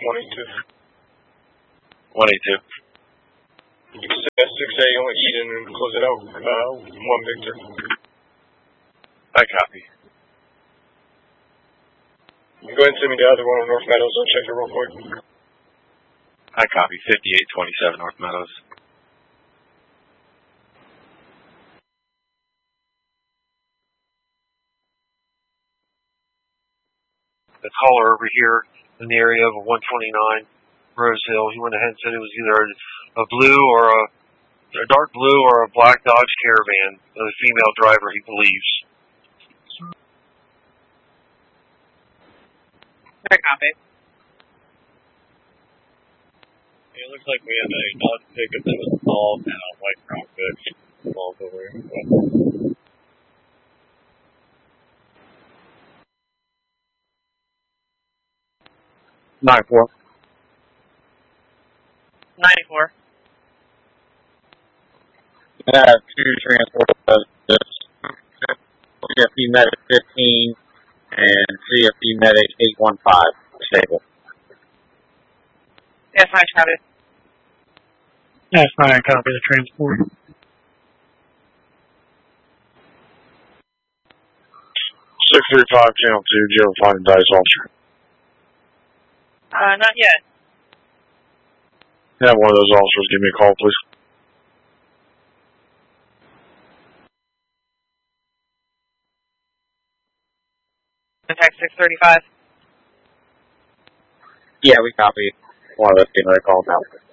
182. You can set 6A on Eden and close it out. 1 Victor. I copy. You can go ahead and send me the other one on North Meadows. I'll check it real quick. I copy. 5827 North Meadows. The caller over here in the area of 129 Rose Hill, he went ahead and said it was either a blue or a dark blue or a black Dodge Caravan with a female driver, he believes. I copy. It looks like we have a Dodge pickup that was stalled and a white Crown Vic stalled over here. 94. 94. I have 2 transport CFP Medic 15 and CFP Medic 815 stable. Yes, I copy. That's fine, I copy the transport. 635 Channel 2, Joe Fine Dice Officer. Not yet. Have one of those officers give me a call, please. Contact 635. Yeah, we copy. One of us getting ready to call now.